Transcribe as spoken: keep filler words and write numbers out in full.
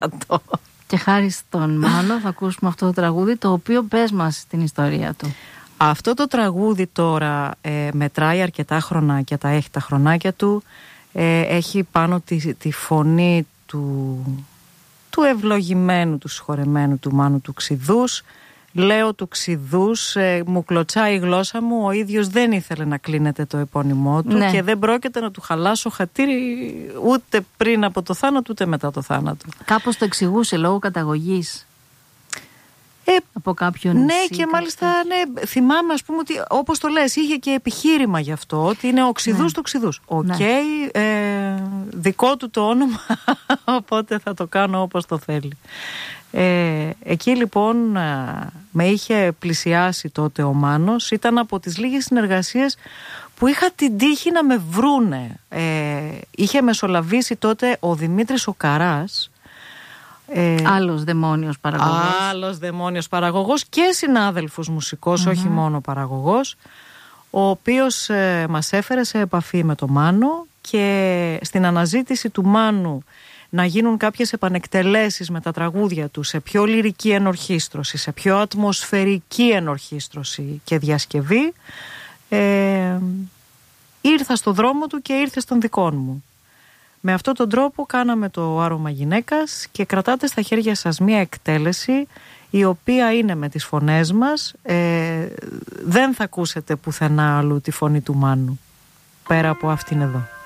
Και χάρη στον Μάνο θα ακούσουμε αυτό το τραγούδι, το οποίο πες μας την ιστορία του. Αυτό το τραγούδι τώρα ε, μετράει αρκετά χρονάκια, τα έχει τα χρονάκια του. ε, Έχει πάνω τη, τη φωνή του, του ευλογημένου, του συγχωρεμένου του Μάνου του Ξηδούς. Λέω του Ξηδούς, ε, μου κλωτσάει η γλώσσα μου. Ο ίδιος δεν ήθελε να κλείνεται το επώνυμό του, ναι. Και δεν πρόκειται να του χαλάσω χατήρι ούτε πριν από το θάνατο ούτε μετά το θάνατο. Κάπως το εξηγούσε λόγω καταγωγής. Ε, από κάποιον ναι, νησί, και μάλιστα ναι, θυμάμαι, ας πούμε, ότι όπως το λες, είχε και επιχείρημα γι' αυτό, ότι είναι ο Ξηδούς, ναι. του Ξηδούς. Οκ, okay, ναι. ε, δικό του το όνομα, οπότε θα το κάνω όπως το θέλει. Ε, εκεί λοιπόν με είχε πλησιάσει τότε ο Μάνος. Ήταν από τις λίγες συνεργασίες που είχα την τύχη να με βρούνε. ε, Είχε μεσολαβήσει τότε ο Δημήτρης ο Καράς, ε, άλλος δαιμόνιος παραγωγός Άλλος δαιμόνιος παραγωγός και συνάδελφος μουσικός, mm-hmm. όχι μόνο παραγωγός, ο οποίος ε, μας έφερε σε επαφή με το Μάνο. Και στην αναζήτηση του Μάνου να γίνουν κάποιες επανεκτελέσεις με τα τραγούδια του σε πιο λυρική ενορχήστρωση, σε πιο ατμοσφαιρική ενορχήστρωση και διασκευή, ε, ήρθα στο δρόμο του και ήρθε στον δικών μου. Με αυτόν τον τρόπο κάναμε το Άρωμα Γυναίκας και κρατάτε στα χέρια σας μία εκτέλεση η οποία είναι με τις φωνές μας. ε, Δεν θα ακούσετε πουθενά αλλού τη φωνή του Μάνου πέρα από αυτήν εδώ.